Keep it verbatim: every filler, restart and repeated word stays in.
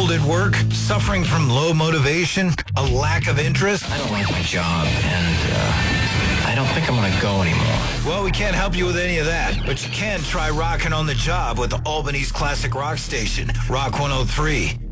Troubled at work? Suffering from low motivation? A lack of interest? I don't like my job, and uh, I don't think I'm going to go anymore. Well, we can't help you with any of that, but you can try rocking on the job with the Albany's classic rock station, Rock one oh three.